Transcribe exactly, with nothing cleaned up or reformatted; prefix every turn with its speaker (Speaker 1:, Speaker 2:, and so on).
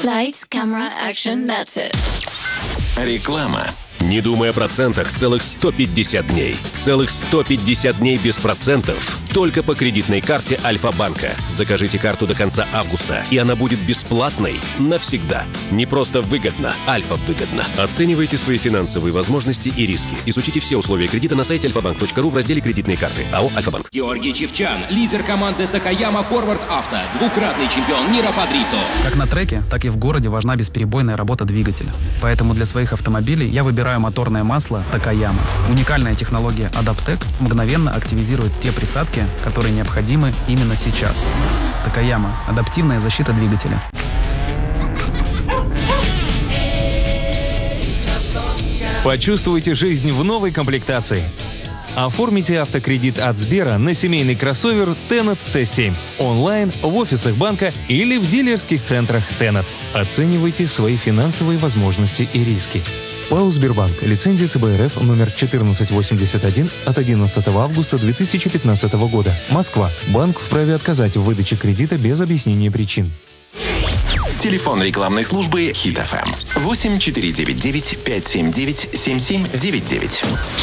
Speaker 1: Lights, camera, action, that's it.
Speaker 2: Реклама.
Speaker 3: Не думай о процентах целых сто пятьдесят дней. Целых сто пятьдесят дней без процентов. Только по кредитной карте Альфа-банка. Закажите карту до конца августа, и она будет бесплатной навсегда. Не просто выгодно, Альфа-выгодно. Оценивайте свои финансовые возможности и риски. Изучите все условия кредита на сайте альфа банк точка ру в разделе «Кредитные карты». АО «Альфа-банк».
Speaker 4: Георгий Чевчан, лидер команды Такаяма Форвард Авто, двукратный чемпион мира по дрифту.
Speaker 5: Как на треке, так и в городе важна бесперебойная работа двигателя. Поэтому для своих автомобилей я выбираю моторное масло Такаяма. Уникальная технология Адаптек мгновенно активизирует те присадки, которые необходимы именно сейчас. Такаяма – адаптивная защита двигателя.
Speaker 6: Почувствуйте жизнь в новой комплектации. Оформите автокредит от Сбера на семейный кроссовер Tenet Т семь онлайн, в офисах банка или в дилерских центрах Tenet. Оценивайте свои финансовые возможности и риски. ПАО «Сбербанк». Лицензия Ц Б Р Ф номер четырнадцать восемьдесят один от одиннадцатого августа две тысячи пятнадцатого года. Москва. Банк вправе отказать в выдаче кредита без объяснения причин.
Speaker 2: Телефон рекламной службы Хит эф эм восемь четыре девять девять пять семь девять семь семь девять девять.